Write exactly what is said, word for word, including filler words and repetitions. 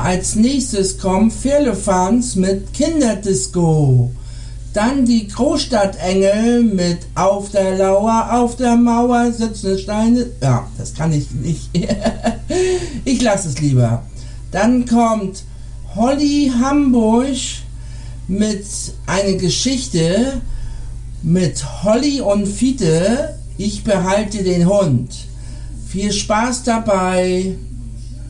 Ja, als nächstes kommt Firlefanz mit Kinderdisco. Dann die Großstadtengel mit Auf der Lauer, auf der Mauer sitzen Steine. Ja, das kann ich nicht. Ich lasse es lieber. Dann kommt Holly Hamburg mit einer Geschichte mit Holly und Fiete. Ich behalte den Hund. Viel Spaß dabei.